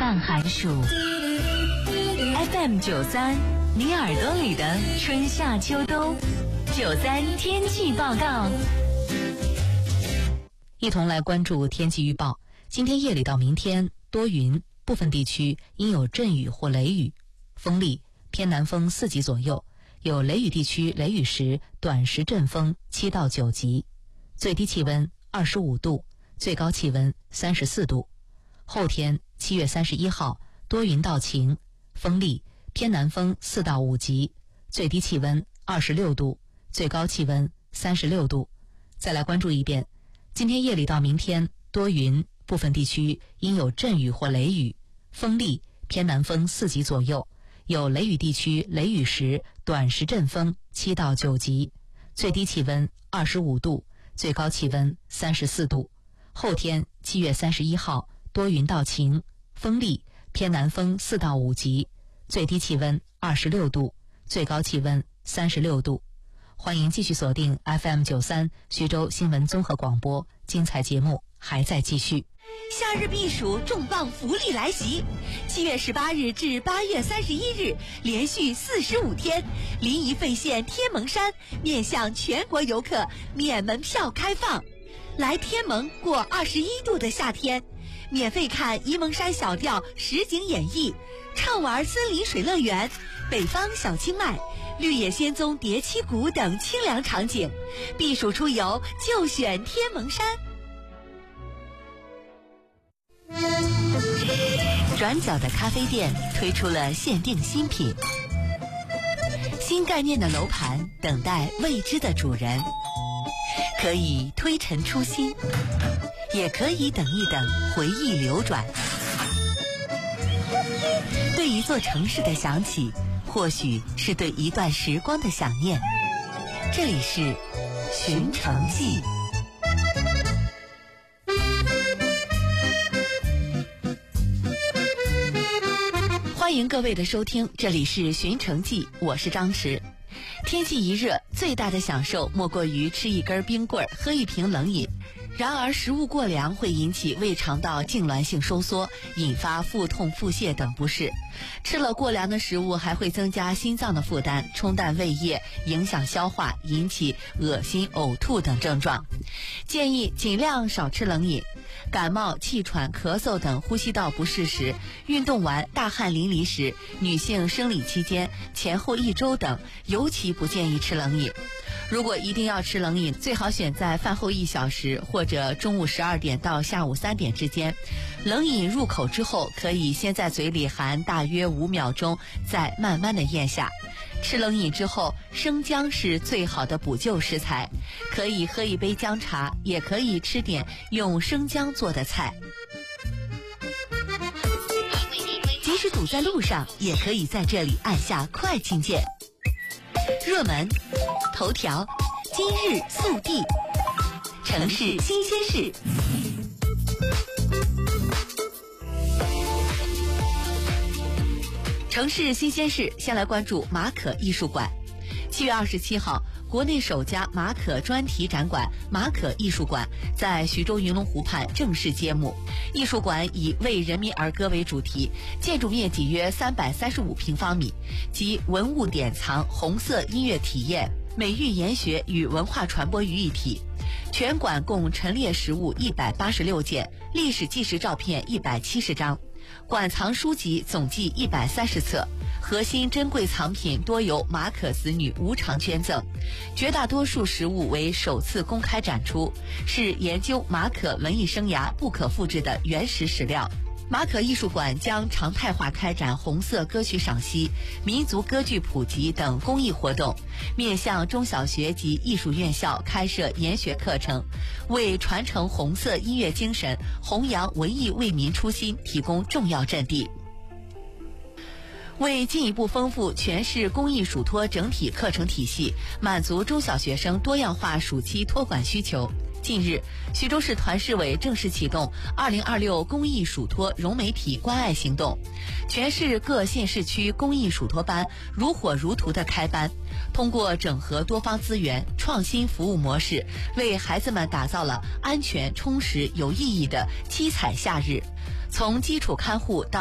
半寒暑。FM93，你耳朵里的春夏秋冬。93天气报告。 一同来关注天气预报。今天夜里到明天多云，部分地区应有阵雨或雷雨，风力偏南风4级左右，有雷雨地区雷雨时短时阵风7到9级，最低气温25度，最高气温34度。后天7月31号多云到晴，风力偏南风4到5级，最低气温26度，最高气温36度。再来关注一遍，今天夜里到明天多云，部分地区应有阵雨或雷雨，风力偏南风4级左右，有雷雨地区雷雨时短时阵风7到9级，最低气温25度，最高气温34度。后天7月31号多云到晴，风力偏南风4到5级，最低气温26度，最高气温36度。欢迎继续锁定 FM93 徐州新闻综合广播，精彩节目还在继续。 夏日避暑重磅福利来袭！7月18日至8月31日，连续45天，临沂费县天门山面向全国游客免门票开放。来天门过21度的夏天，免费看沂蒙山小调实景演绎，畅玩森林水乐园、北方小清迈、绿野仙踪叠七谷等清凉场景。避暑出游就选天门山。转角的咖啡店推出了限定新品，新概念的楼盘等待未知的主人，可以推陈出新，也可以等一等回忆流转。对一座城市的想起，或许是对一段时光的想念。这里是寻城记。欢迎各位的收听，这里是寻城记，我是张弛。天气一热，最大的享受莫过于吃一根冰棍，喝一瓶冷饮。然而食物过凉会引起胃肠道痉挛性收缩，引发腹痛腹泻等不适。吃了过凉的食物还会增加心脏的负担，冲淡胃液，影响消化，引起恶心呕吐等症状。建议尽量少吃冷饮。感冒、气喘、咳嗽等呼吸道不适时，运动完大汗淋漓时，女性生理期间前后1周等，尤其不建议吃冷饮。如果一定要吃冷饮，最好选在饭后1小时或者中午12点到下午3点之间。冷饮入口之后，可以先在嘴里含大约5秒钟，再慢慢的咽下。吃冷饮之后，生姜是最好的补救食材，可以喝一杯姜茶，也可以吃点用生姜做的菜。即使堵在路上，也可以在这里按下快进键。热门、头条、今日速递、城市新鲜事。城市新鲜事，先来关注马可艺术馆。7月27号，国内首家马可专题展馆马可艺术馆在徐州云龙湖畔正式揭幕。艺术馆以为人民而歌为主题，建筑面积约335平方米，集文物典藏、红色音乐体验、美育研学与文化传播于一体。全馆共陈列实物186件，历史纪实照片170张，馆藏书籍总计130册，核心珍贵藏品多由马可子女无偿捐赠，绝大多数实物为首次公开展出，是研究马可文艺生涯不可复制的原始史料。马可艺术馆将常态化开展红色歌曲赏析、民族歌剧普及等公益活动，面向中小学及艺术院校开设研学课程，为传承红色音乐精神、弘扬文艺为民初心提供重要阵地。为进一步丰富全市公益属托整体课程体系，满足中小学生多样化暑期托管需求，近日，徐州市团市委正式启动2026公益属托融媒体关爱行动，全市各县市区公益属托班如火如荼地开班，通过整合多方资源、创新服务模式，为孩子们打造了安全、充实、有意义的七彩夏日。从基础看护到